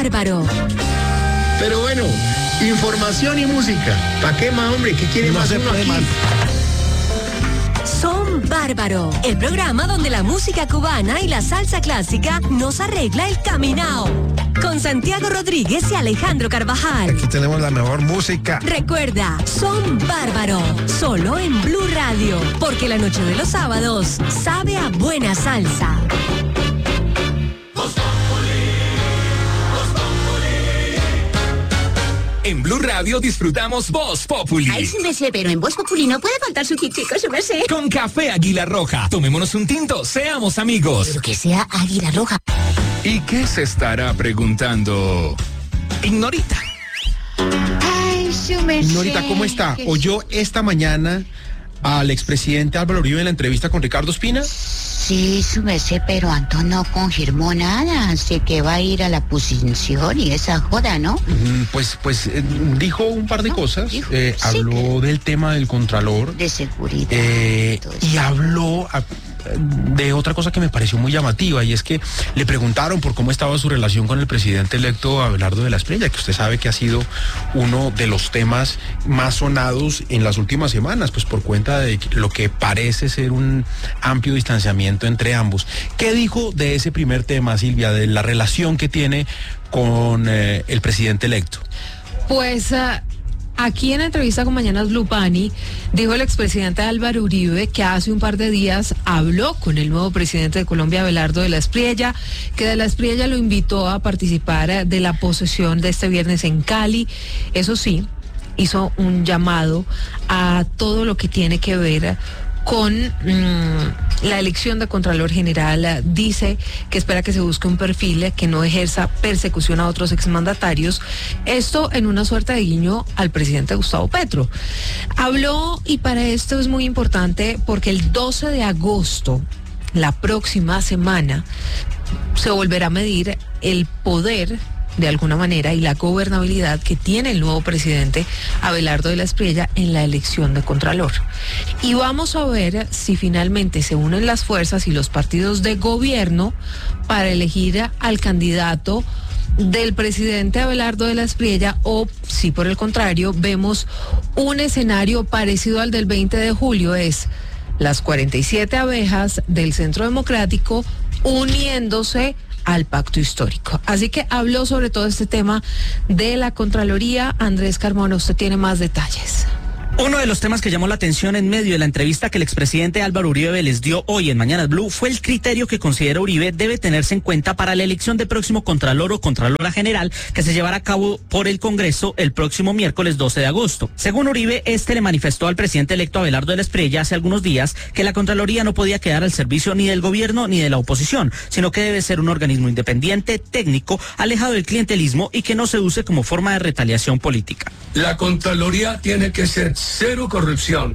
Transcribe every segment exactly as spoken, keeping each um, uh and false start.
bárbaro. Pero bueno, información y música. ¿Para qué más, hombre? ¿Qué quiere No más se uno puede aquí? más. Son Bárbaro, el programa donde la música cubana y la salsa clásica nos arregla el caminao. Con Santiago Rodríguez y Alejandro Carvajal. Aquí tenemos la mejor música. Recuerda, Son Bárbaro, solo en Blue Radio, porque la noche de los sábados sabe a buena salsa. En Blue Radio disfrutamos Voz Populi. Ay, sí me sé, pero en Voz Populi no puede faltar su tintico, sí me sé. Con café Águila Roja. Tomémonos un tinto, seamos amigos. Pero que sea Águila Roja. ¿Y qué se estará preguntando Ignorita? Ay, sí me sé. Norita, ¿cómo está? ¿Oyó esta mañana al expresidente Álvaro Uribe en la entrevista con Ricardo Espina? Sí, sí me sé, pero Antón no confirmó nada. Así que va a ir a la posición y esa joda, ¿no? Mm, Pues, pues eh, dijo un par de No, cosas. dijo, Eh, sí, habló del tema del Contralor. De seguridad. Eh, todo eso. y habló a- de otra cosa que me pareció muy llamativa, y es que le preguntaron por cómo estaba su relación con el presidente electo Abelardo de la Espriella, que usted sabe que ha sido uno de los temas más sonados en las últimas semanas, pues por cuenta de lo que parece ser un amplio distanciamiento entre ambos. ¿Qué dijo de ese primer tema, Silvia, de la relación que tiene con eh, el presidente electo? Pues uh, aquí en la entrevista con Mañanas Blue Pani, dijo el expresidente Álvaro Uribe que hace un par de días habló con el nuevo presidente de Colombia, Abelardo de la Espriella, que de la Espriella lo invitó a participar uh, de la posesión de este viernes en Cali. Eso sí, hizo un llamado a todo lo que tiene que ver con mmm, la elección de Contralor General. Dice que espera que se busque un perfil que no ejerza persecución a otros exmandatarios, esto en una suerte de guiño al presidente Gustavo Petro. Habló, y para esto es muy importante, porque el doce de agosto, la próxima semana, se volverá a medir el poder de alguna manera y la gobernabilidad que tiene el nuevo presidente Abelardo de la Espriella en la elección de Contralor. Y vamos a ver si finalmente se unen las fuerzas y los partidos de gobierno para elegir al candidato del presidente Abelardo de la Espriella, o si por el contrario vemos un escenario parecido al del veinte de julio, es las cuarenta y siete abejas del Centro Democrático uniéndose al pacto histórico. Así que habló sobre todo este tema de la Contraloría. Andrés Carmona, usted tiene más detalles. Uno de los temas que llamó la atención en medio de la entrevista que el expresidente Álvaro Uribe les dio hoy en Mañanas Blue fue el criterio que considera Uribe debe tenerse en cuenta para la elección del próximo Contralor o Contralora General que se llevará a cabo por el Congreso el próximo miércoles doce de agosto. Según Uribe, este le manifestó al presidente electo Abelardo de la Espriella hace algunos días que la Contraloría no podía quedar al servicio ni del gobierno ni de la oposición, sino que debe ser un organismo independiente, técnico, alejado del clientelismo y que no se use como forma de retaliación política. La Contraloría tiene que ser cero corrupción,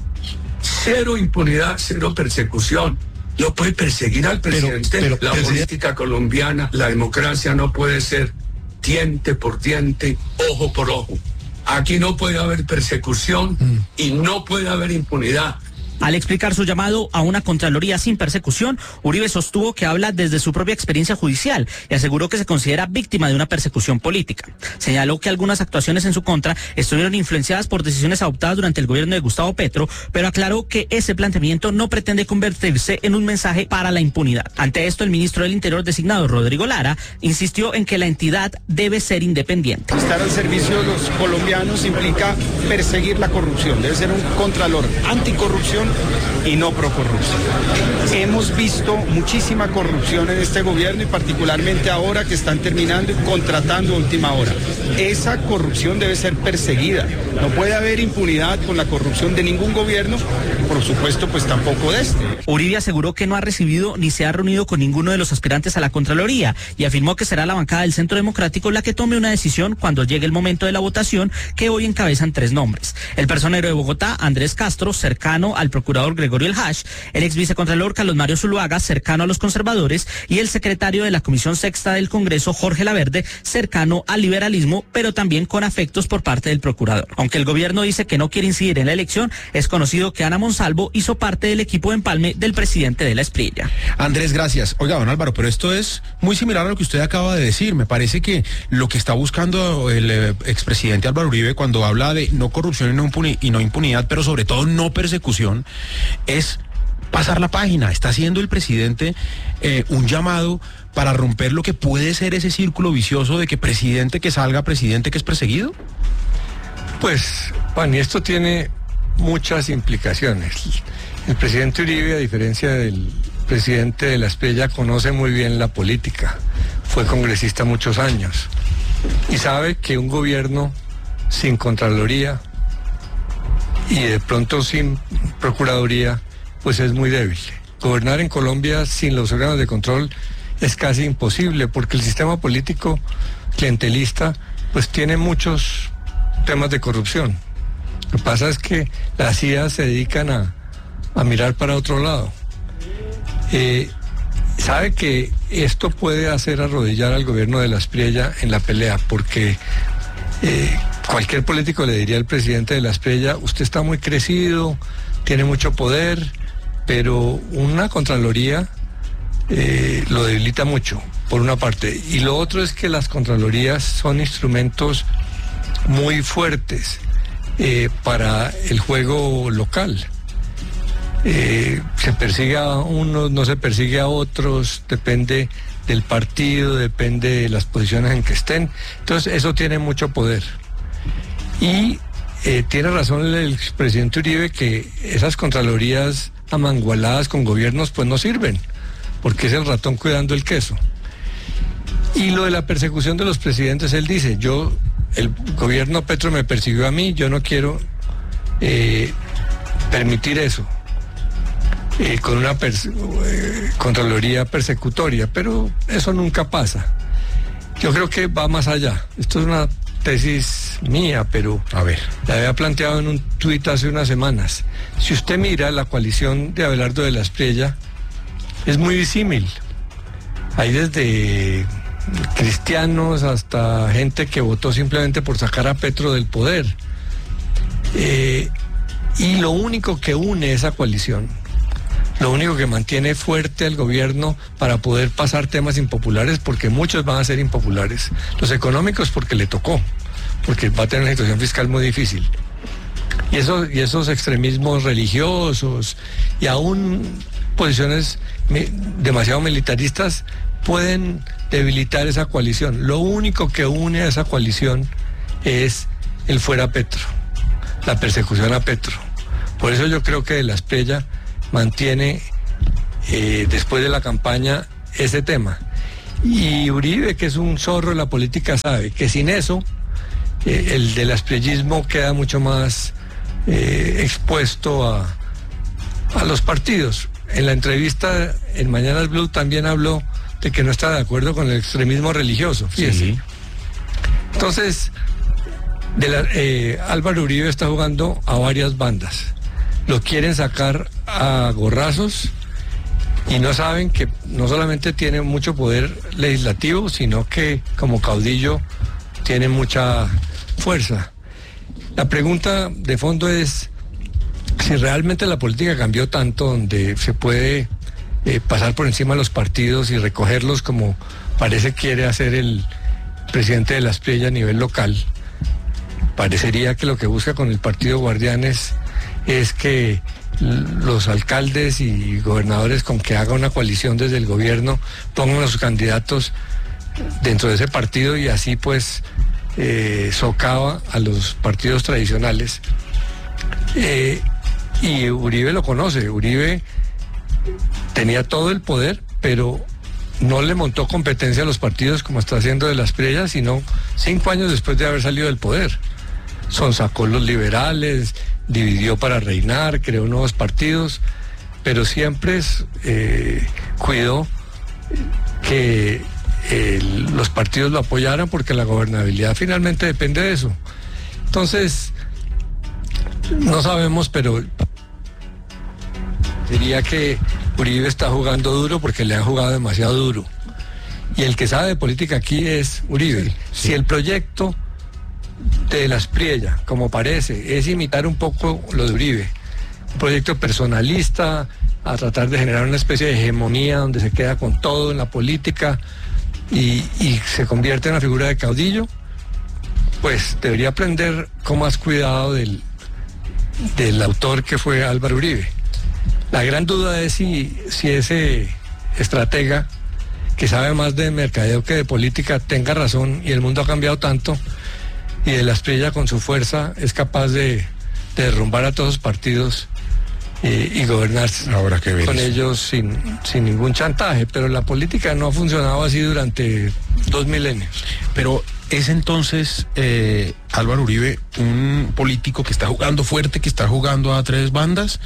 cero impunidad, cero persecución. No puede perseguir al presidente. pero, la presidente... política colombiana, la democracia no puede ser diente por diente, ojo por ojo. Aquí no puede haber persecución mm. y no puede haber impunidad. Al explicar su llamado a una Contraloría sin persecución, Uribe sostuvo que habla desde su propia experiencia judicial y aseguró que se considera víctima de una persecución política. Señaló que algunas actuaciones en su contra estuvieron influenciadas por decisiones adoptadas durante el gobierno de Gustavo Petro, pero aclaró que ese planteamiento no pretende convertirse en un mensaje para la impunidad. Ante esto, el ministro del Interior designado, Rodrigo Lara, insistió en que la entidad debe ser independiente. Estar al servicio de los colombianos implica perseguir la corrupción. Debe ser un contralor anticorrupción y no procorrupción. Hemos visto muchísima corrupción en este gobierno y particularmente ahora que están terminando y contratando a última hora. Esa corrupción debe ser perseguida. No puede haber impunidad con la corrupción de ningún gobierno, por supuesto, pues tampoco de este. Uribe aseguró que no ha recibido ni se ha reunido con ninguno de los aspirantes a la Contraloría y afirmó que será la bancada del Centro Democrático la que tome una decisión cuando llegue el momento de la votación, que hoy encabezan tres nombres. El personero de Bogotá, Andrés Castro, cercano al procurador Gregorio El Hash, el ex vicecontralor Carlos Mario Zuluaga, cercano a los conservadores, y el secretario de la Comisión Sexta del Congreso, Jorge Laverde, cercano al liberalismo, pero también con afectos por parte del procurador. Aunque el gobierno dice que no quiere incidir en la elección, es conocido que Ana Monsalvo hizo parte del equipo de empalme del presidente de la Espriella. Andrés, gracias. Oiga, don Álvaro, pero esto es muy similar a lo que usted acaba de decir. Me parece que lo que está buscando el eh, expresidente Álvaro Uribe cuando habla de no corrupción y no, impuni- y no impunidad, pero sobre todo no persecución, es pasar la página. Está haciendo el presidente eh, un llamado para romper lo que puede ser ese círculo vicioso de que presidente que salga, presidente que es perseguido. Pues, Juan, y esto tiene muchas implicaciones. El presidente Uribe, a diferencia del presidente de la Espriella, conoce muy bien la política. Fue congresista muchos años y sabe que un gobierno sin Contraloría y de pronto sin Procuraduría, pues es muy débil. Gobernar en Colombia sin los órganos de control es casi imposible, porque el sistema político clientelista pues tiene muchos temas de corrupción. Lo que pasa es que las C I A se dedican a, a mirar para otro lado. Eh, sabe que esto puede hacer arrodillar al gobierno de la Espriella en la pelea, porque eh, cualquier político le diría al presidente de la Espriella: usted está muy crecido, tiene mucho poder, pero una Contraloría eh, lo debilita mucho, por una parte. Y lo otro es que las Contralorías son instrumentos muy fuertes eh, para el juego local. Eh, se persigue a unos, no se persigue a otros, depende del partido, depende de las posiciones en que estén. Entonces eso tiene mucho poder. Y eh, tiene razón el expresidente Uribe que esas contralorías amangualadas con gobiernos pues no sirven, porque es el ratón cuidando el queso. Y lo de la persecución de los presidentes, él dice: yo, el gobierno Petro me persiguió a mí, yo no quiero eh, permitir eso. Eh, con una pers- eh, Contraloría persecutoria, pero eso nunca pasa. Yo creo que va más allá. Esto es una tesis mía, pero a ver, la había planteado en un tuit hace unas semanas. Si usted mira la coalición de Abelardo de la Espriella, es muy disímil. Hay desde cristianos hasta gente que votó simplemente por sacar a Petro del poder. Eh, y lo único que une esa coalición, lo único que mantiene fuerte al gobierno para poder pasar temas impopulares, porque muchos van a ser impopulares, los económicos porque le tocó, porque va a tener una situación fiscal muy difícil, y, eso, y esos extremismos religiosos y aún posiciones mi, demasiado militaristas pueden debilitar esa coalición. Lo único que une a esa coalición es el fuera Petro, la persecución a Petro. Por eso yo creo que de la Espriella mantiene eh, después de la campaña ese tema. Y Uribe, que es un zorro de la política, sabe que sin eso eh, el del aspriellismo queda mucho más eh, expuesto a, a los partidos. En la entrevista en Mañanas Blue también habló de que no está de acuerdo con el extremismo religioso, fíjese. Sí. Entonces, de la, eh, Álvaro Uribe está jugando a varias bandas. Lo quieren sacar a gorrazos y no saben que no solamente tiene mucho poder legislativo, sino que como caudillo tiene mucha fuerza. La pregunta de fondo es si realmente la política cambió tanto, donde se puede eh, pasar por encima de los partidos y recogerlos como parece quiere hacer el presidente de la Espriella a nivel local. Parecería que lo que busca con el partido Guardianes es que los alcaldes y gobernadores, con que haga una coalición desde el gobierno, pongan a sus candidatos dentro de ese partido y así pues eh, socava a los partidos tradicionales. Eh, y Uribe lo conoce. Uribe tenía todo el poder, pero no le montó competencia a los partidos como está haciendo de la Espriella, sino cinco años después de haber salido del poder. Sonsacó los liberales, dividió para reinar, creó nuevos partidos, pero siempre eh, cuidó que eh, los partidos lo apoyaran, porque la gobernabilidad finalmente depende de eso. Entonces, no sabemos, pero Diría que Uribe está jugando duro porque le han jugado demasiado duro. Y el que sabe de política aquí es Uribe. Sí, sí. Si el proyecto de la Aspriella, como parece, es imitar un poco lo de Uribe, un proyecto personalista, a tratar de generar una especie de hegemonía donde se queda con todo en la política y, y se convierte en una figura de caudillo, pues debería aprender con más cuidado del, del autor que fue Álvaro Uribe. La gran duda es si, si ese estratega que sabe más de mercadeo que de política tenga razón, y el mundo ha cambiado tanto, y de la Aspriella con su fuerza es capaz de, de derrumbar a todos los partidos y, y gobernar Ahora que con ellos sin, sin ningún chantaje. Pero la política no ha funcionado así durante dos milenios. Pero ¿es entonces eh, Álvaro Uribe un político que está jugando fuerte, que está jugando a tres bandas?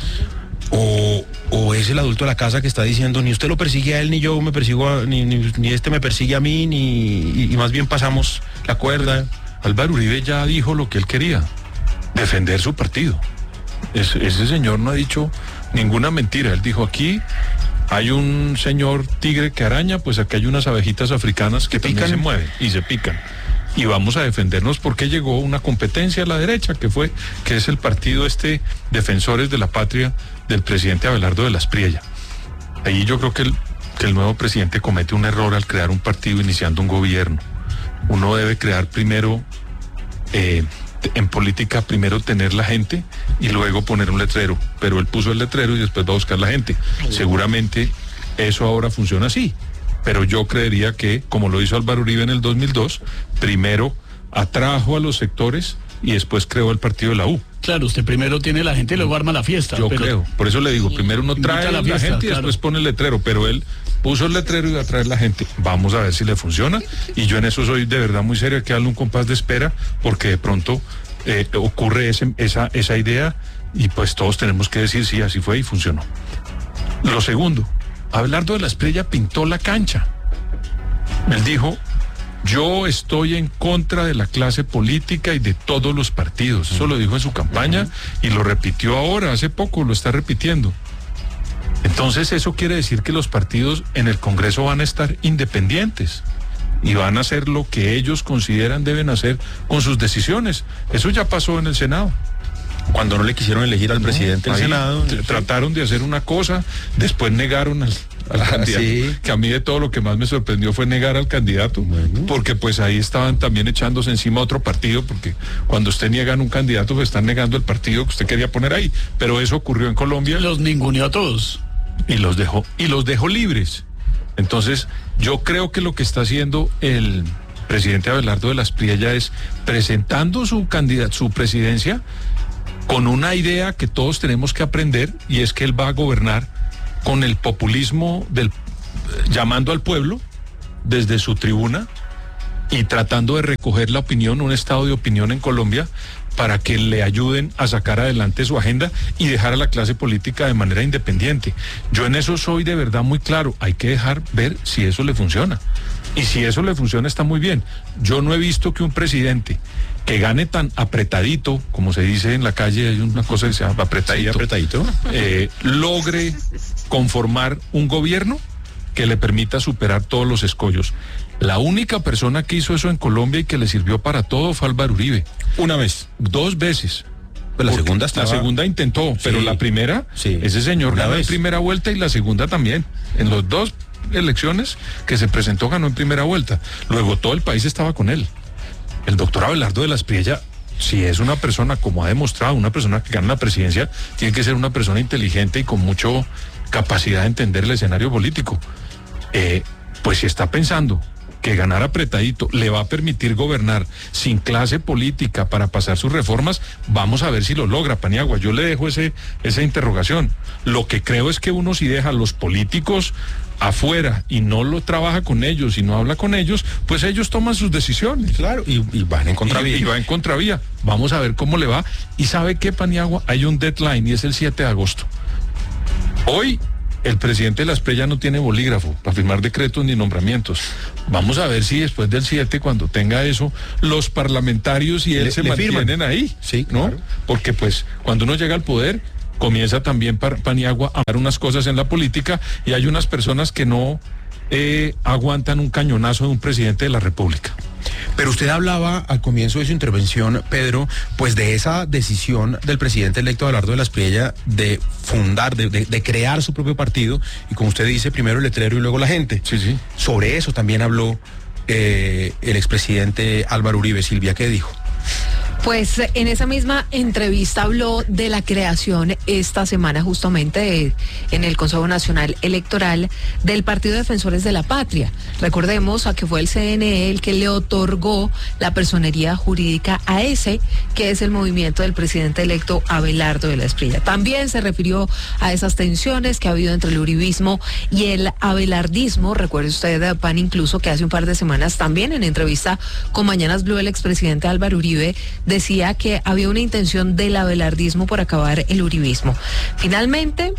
O, ¿O es el adulto de la casa que está diciendo ni usted lo persigue a él, ni yo me persigo a, ni, ni, ni este me persigue a mí, ni y, y más bien pasamos la cuerda? Álvaro Uribe ya dijo lo que él quería, defender su partido. Es, ese señor no ha dicho ninguna mentira. Él dijo: aquí hay un señor tigre que araña, pues aquí hay unas abejitas africanas que también se mueven y se pican. Y vamos a defendernos porque llegó una competencia a la derecha, que fue, que es el partido este Defensores de la Patria del presidente Abelardo de la Aspriella. Ahí yo creo que el, que el nuevo presidente comete un error al crear un partido iniciando un gobierno. Uno debe crear primero, eh, en política, primero tener la gente y luego poner un letrero. Pero él puso el letrero y después va a buscar la gente. Seguramente eso ahora funciona así. Pero yo creería que, como lo hizo Álvaro Uribe en el dos mil dos, primero atrajo a los sectores y después creó el partido de la U. Claro, usted primero tiene la gente y luego arma la fiesta. Yo pero... creo, por eso le digo, primero uno trae a la, la fiesta, gente y claro. después pone el letrero, pero él puso el letrero y va a traer la gente. Vamos a ver si le funciona, y yo en eso soy de verdad muy serio, hay que darle un compás de espera, porque de pronto eh, ocurre ese, esa, esa idea, y pues todos tenemos que decir sí, así fue y funcionó. Lo segundo, Abelardo de la Aspriella pintó la cancha. Él dijo: yo estoy en contra de la clase política y de todos los partidos. Eso lo dijo en su campaña y lo repitió ahora, hace poco, lo está repitiendo. Entonces eso quiere decir que los partidos en el Congreso van a estar independientes y van a hacer lo que ellos consideran deben hacer con sus decisiones. Eso ya pasó en el Senado. Cuando no le quisieron elegir al no, presidente del Senado. Trataron de hacer una cosa, después negaron al, al ah, candidato. Sí. Que a mí de todo lo que más me sorprendió fue negar al candidato, bueno. Porque pues ahí estaban también echándose encima otro partido, porque cuando usted niega un candidato, pues están negando el partido que usted quería poner ahí. Pero eso ocurrió en Colombia. Los ninguneó a todos. Y los dejó, y los dejó libres. Entonces, yo creo que lo que está haciendo el presidente Abelardo de la Aspriella es presentando su candidato, su presidencia, con una idea que todos tenemos que aprender, y es que él va a gobernar con el populismo del llamando al pueblo desde su tribuna y tratando de recoger la opinión, un estado de opinión en Colombia, para que le ayuden a sacar adelante su agenda y dejar a la clase política de manera independiente. Yo en eso soy de verdad muy claro, hay que dejar ver si eso le funciona. Y si eso le funciona, está muy bien. Yo no he visto que un presidente que gane tan apretadito, como se dice en la calle, hay una cosa que se llama apretadito, sí, apretadito. Eh, logre conformar un gobierno que le permita superar todos los escollos. La única persona que hizo eso en Colombia y que le sirvió para todo fue Álvaro Uribe. Una vez. Dos veces. Pero la segunda estaba... La segunda intentó, sí, pero la primera, sí, ese señor ganó en primera vuelta, y la segunda también. En los dos elecciones que se presentó ganó en primera vuelta. Luego todo el país estaba con él. El doctor Abelardo de la Aspriella, si es una persona, como ha demostrado, una persona que gana la presidencia, tiene que ser una persona inteligente y con mucha capacidad de entender el escenario político. Eh, pues si está pensando que ganar apretadito le va a permitir gobernar sin clase política para pasar sus reformas, vamos a ver si lo logra, Paniagua. Yo le dejo ese, esa interrogación. Lo que creo es que uno, si deja a los políticos afuera y no lo trabaja con ellos y no habla con ellos, pues ellos toman sus decisiones. Claro, y, y van en contravía. Y, y va en contravía. Vamos a ver cómo le va. Y ¿sabe qué, Paniagua? Hay un deadline y es el siete de agosto. Hoy el presidente de la Aspriella no tiene bolígrafo para firmar decretos ni nombramientos. Vamos a ver si después del siete, cuando tenga eso, los parlamentarios y él le, se le mantienen firman ahí, sí, ¿no? Claro. Porque pues cuando uno llega al poder, comienza también Paniagua a dar unas cosas en la política y hay unas personas que no eh, aguantan un cañonazo de un presidente de la República. Pero usted hablaba al comienzo de su intervención, Pedro, pues de esa decisión del presidente electo Abelardo de la Espriella de fundar, de, de, de crear su propio partido, y como usted dice, primero el letrero y luego la gente. Sí, sí. Sobre eso también habló eh, el expresidente Álvaro Uribe. Silvia, ¿qué dijo? Pues en esa misma entrevista habló de la creación esta semana justamente de, en el Consejo Nacional Electoral del Partido Defensores de la Patria. Recordemos a que fue el C N E el que le otorgó la personería jurídica a ese, que es el movimiento del presidente electo Abelardo de la Espriella. También se refirió a esas tensiones que ha habido entre el uribismo y el abelardismo. Recuerde usted, Pan, incluso que hace un par de semanas también en entrevista con Mañanas Blue el expresidente Álvaro Uribe decía que había una intención del abelardismo por acabar el uribismo. Finalmente,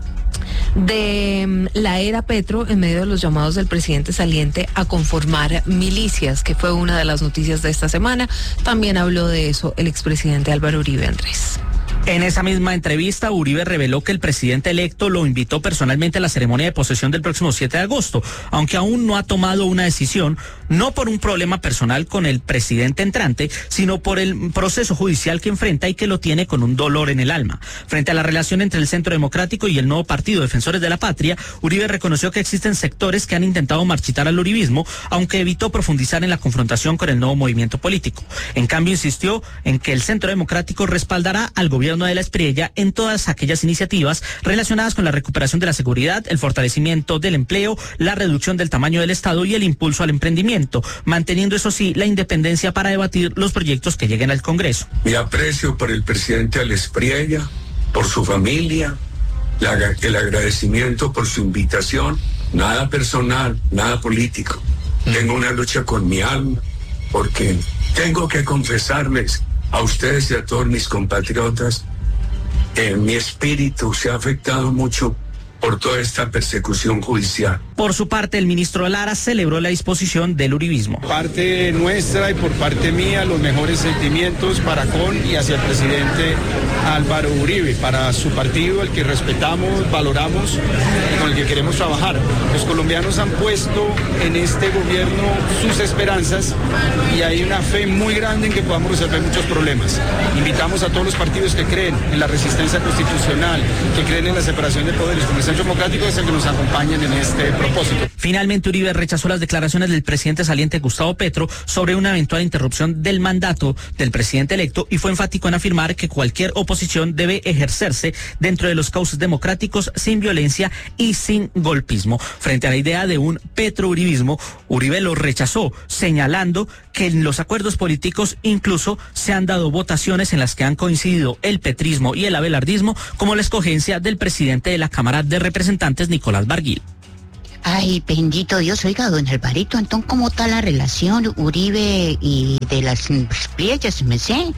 de la era Petro, en medio de los llamados del presidente saliente a conformar milicias, que fue una de las noticias de esta semana, también habló de eso el expresidente Álvaro Uribe, Andrés. En esa misma entrevista, Uribe reveló que el presidente electo lo invitó personalmente a la ceremonia de posesión del próximo siete de agosto, aunque aún no ha tomado una decisión, no por un problema personal con el presidente entrante, sino por el proceso judicial que enfrenta y que lo tiene con un dolor en el alma. Frente a la relación entre el Centro Democrático y el nuevo partido Defensores de la Patria, Uribe reconoció que existen sectores que han intentado marchitar al uribismo, aunque evitó profundizar en la confrontación con el nuevo movimiento político. En cambio, insistió en que el Centro Democrático respaldará al gobierno de la Espriella en todas aquellas iniciativas relacionadas con la recuperación de la seguridad, el fortalecimiento del empleo, la reducción del tamaño del Estado y el impulso al emprendimiento, manteniendo eso sí la independencia para debatir los proyectos que lleguen al Congreso. Mi aprecio por el presidente de la Espriella, por su familia, la, el agradecimiento por su invitación, nada personal, nada político. Tengo una lucha con mi alma porque tengo que confesarles a ustedes y a todos mis compatriotas, eh, mi espíritu se ha afectado mucho por toda esta persecución judicial. Por su parte, el ministro Lara celebró la disposición del uribismo. Parte nuestra y por parte mía, los mejores sentimientos para con y hacia el presidente Álvaro Uribe, para su partido, el que respetamos, valoramos y con el que queremos trabajar. Los colombianos han puesto en este gobierno sus esperanzas y hay una fe muy grande en que podamos resolver muchos problemas. Invitamos a todos los partidos que creen en la resistencia constitucional, que creen en la separación de poderes, como el Centro Democrático, es el que nos acompañen en este propósito. Finalmente, Uribe rechazó las declaraciones del presidente saliente Gustavo Petro sobre una eventual interrupción del mandato del presidente electo y fue enfático en afirmar que cualquier oposición debe ejercerse dentro de los cauces democráticos sin violencia y sin golpismo. Frente a la idea de un petrouribismo, Uribe lo rechazó, señalando que en los acuerdos políticos incluso se han dado votaciones en las que han coincidido el petrismo y el abelardismo, como la escogencia del presidente de la Cámara de Representantes, Nicolás Barguil. Ay, bendito Dios. Oiga, don Alvarito, entonces, ¿cómo está la relación Uribe y de las Espriellas, me sé?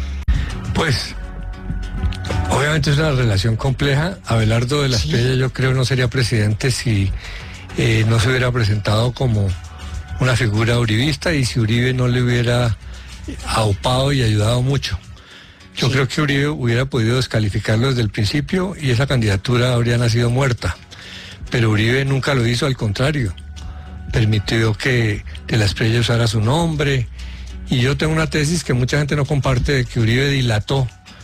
Pues, obviamente es una relación compleja. Abelardo de la Espriella, sí, yo creo no sería presidente si eh, no se hubiera presentado como una figura uribista y si Uribe no le hubiera aupado y ayudado mucho. Yo sí creo que Uribe hubiera podido descalificarlo desde el principio y esa candidatura habría nacido muerta. Pero Uribe nunca lo hizo, al contrario. Permitió que de la Espriella usara su nombre. Y yo tengo una tesis que mucha gente no comparte, de que Uribe dilató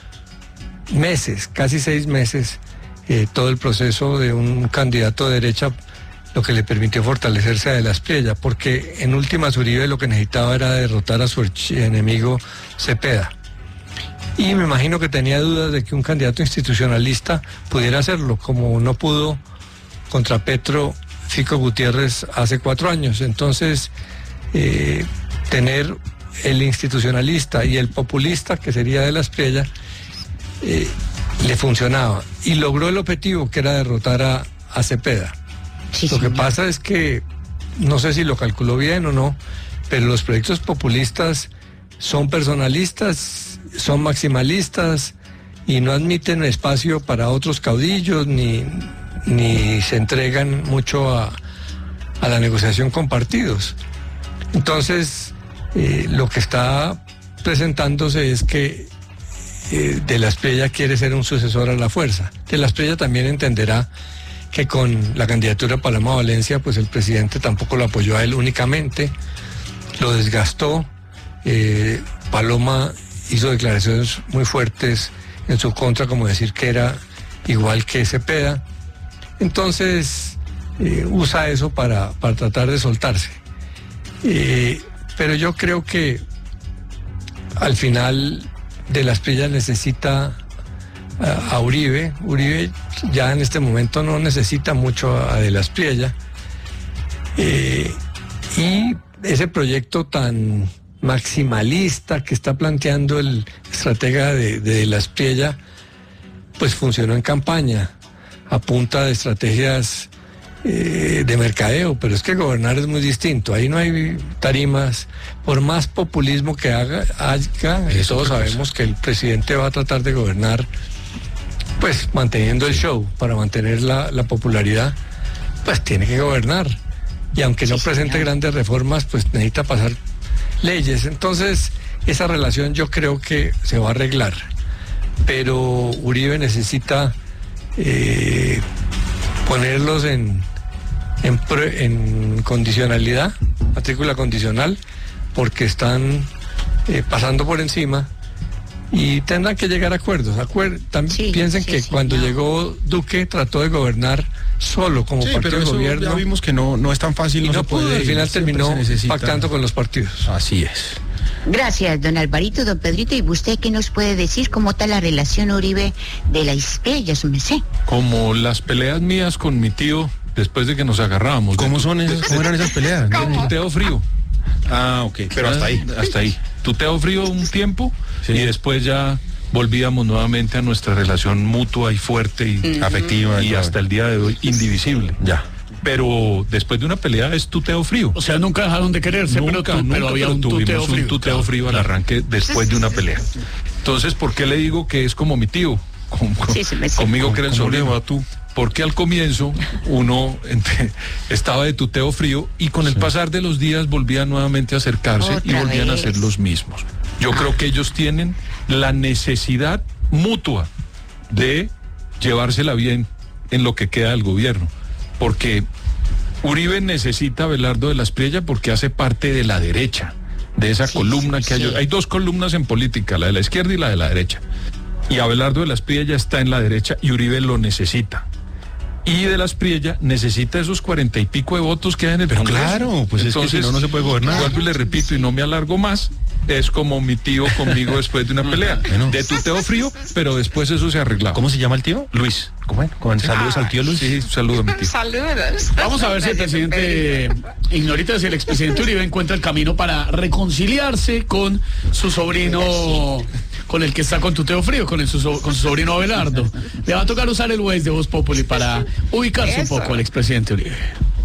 meses, casi seis meses, eh, todo el proceso de un candidato de derecha, lo que le permitió fortalecerse a de la Espriella, porque en últimas Uribe lo que necesitaba era derrotar a su enemigo Cepeda. Y me imagino que tenía dudas de que un candidato institucionalista pudiera hacerlo, como no pudo contra Petro Fico Gutiérrez hace cuatro años. Entonces, eh, tener el institucionalista y el populista, que sería de la Espriella, eh, le funcionaba. Y logró el objetivo, que era derrotar a, a Cepeda. Sí, lo que señor. pasa es que, no sé si lo calculó bien o no, pero los proyectos populistas son personalistas, son maximalistas y no admiten espacio para otros caudillos ni... ni se entregan mucho a, a la negociación con partidos. Entonces, eh, lo que está presentándose es que eh, De la Espriella quiere ser un sucesor a la fuerza. De la Espriella también entenderá que con la candidatura de Paloma Valencia, pues el presidente tampoco lo apoyó a él únicamente, lo desgastó. eh, Paloma hizo declaraciones muy fuertes en su contra, como decir que era igual que Cepeda. Entonces eh, usa eso para, para tratar de soltarse. Eh, pero yo creo que al final De la Espriella necesita a, a Uribe. Uribe ya en este momento no necesita mucho a, a De la Espriella. Eh, y ese proyecto tan maximalista que está planteando el estratega de, de, de la Espriella, pues funcionó en campaña, a punta de estrategias eh, de mercadeo, pero es que gobernar es muy distinto, ahí no hay tarimas, por más populismo que haga, haga todos sabemos que el presidente va a tratar de gobernar, pues manteniendo el show, para mantener la, la popularidad, pues tiene que gobernar, y aunque no presente grandes reformas, pues necesita pasar leyes. Entonces esa relación yo creo que se va a arreglar, pero Uribe necesita eh, ponerlos en, en, en condicionalidad, matrícula condicional, porque están eh, pasando por encima y tendrán que llegar a acuerdos. Acuer también sí, piensen sí, que sí, cuando no. llegó Duque trató de gobernar solo como sí, partido pero de eso gobierno. Ya vimos que no, no es tan fácil. Y no, no pudo, puede, al final terminó necesita... pactando con los partidos. Así es. Gracias, don Alvarito, don Pedrito. ¿Y usted qué nos puede decir? ¿Cómo está la relación Uribe de la Espriella, su merced? Como las peleas mías con mi tío después de que nos agarrábamos. ¿Cómo son esas? ¿Cómo eran esas peleas? Tuteo frío. Ah, ok, pero hasta ahí. Hasta ahí. Tuteo frío un tiempo sí. Y después ya volvíamos nuevamente a nuestra relación mutua y fuerte y uh-huh. afectiva y hasta el día de hoy indivisible. Ya. Pero después de una pelea es tuteo frío. O sea, nunca dejaron de quererse, nunca, pero, tú, nunca, pero había pero un tuvimos tuteo frío. un tuteo frío al arranque después de una pelea. Entonces, ¿por qué le digo que es como mi tío? Con, con, sí, conmigo que era el sobrino, tú. Porque al comienzo uno entre, estaba de tuteo frío y con el sí. pasar de los días volvían nuevamente a acercarse Otra y volvían vez. a ser los mismos. Yo ah. creo que ellos tienen la necesidad mutua de llevársela bien en lo que queda del gobierno. Porque Uribe necesita a Abelardo de la Espriella porque hace parte de la derecha, de esa sí, columna que sí. hay. Hay dos columnas en política, la de la izquierda y la de la derecha. Y Abelardo de la Espriella está en la derecha y Uribe lo necesita. Y de la Espriella necesita esos cuarenta y pico de votos que hay en el Pero Congreso. Claro, pues entonces, es que si no, no se puede gobernar. Vuelvo y le repito y no me alargo más. Es como mi tío conmigo después de una pelea. Bueno. De tuteo frío, pero después eso se arreglaba. ¿Cómo se llama el tío? Luis. ¿Cómo? ¿Con saludos ah, al tío Luis? Sí, saludos a mi tío. Saludos. Vamos a ver si el presidente, ignorita si el expresidente Uribe encuentra el camino para reconciliarse con su sobrino, con el que está con tuteo frío, con, el, su, con su sobrino Abelardo. Le va a tocar usar el Waze de Voz Populi para ubicarse Eso. un poco al expresidente Uribe.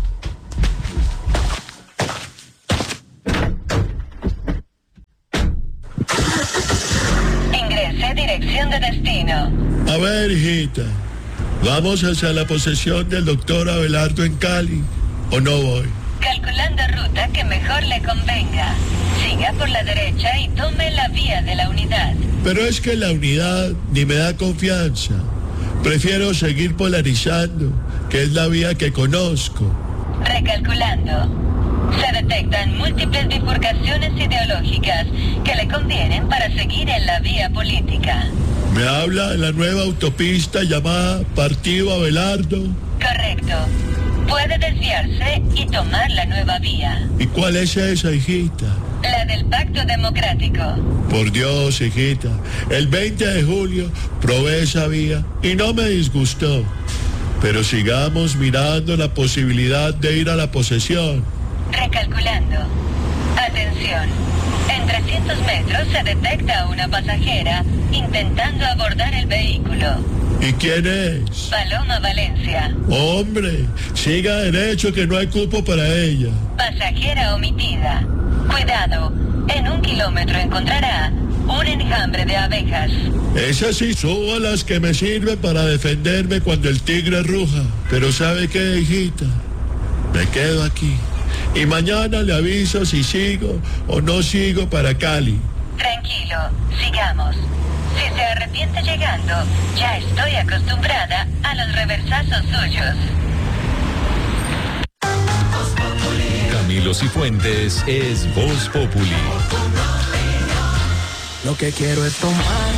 Dirección de destino. A ver, hijita, ¿vamos hacia la posesión del doctor Abelardo en Cali o no voy? Calculando ruta que mejor le convenga. Siga por la derecha y tome la vía de la unidad. Pero es que la unidad ni me da confianza. Prefiero seguir polarizando, que es la vía que conozco. Recalculando. Se detectan múltiples bifurcaciones ideológicas que le convienen para seguir en la vía política. ¿Me habla de la nueva autopista llamada Partido Abelardo? Correcto. Puede desviarse y tomar la nueva vía. ¿Y cuál es esa, hijita? La del Pacto Democrático. Por Dios, hijita, el veinte de julio probé esa vía y no me disgustó. Pero sigamos mirando la posibilidad de ir a la posesión. Recalculando. Atención. En trescientos metros se detecta a una pasajera intentando abordar el vehículo. ¿Y quién es? Paloma Valencia. Hombre, siga derecho que no hay cupo para ella. Pasajera omitida. Cuidado. En un kilómetro encontrará un enjambre de abejas. Esas sí son las que me sirven para defenderme cuando el tigre ruja. Pero ¿sabe qué, hijita? Me quedo aquí. Y mañana le aviso si sigo o no sigo para Cali. Tranquilo, sigamos. Si se arrepiente llegando, ya estoy acostumbrada a los reversazos suyos. Camilo Cifuentes es Voz Populi. Lo que quiero es tomar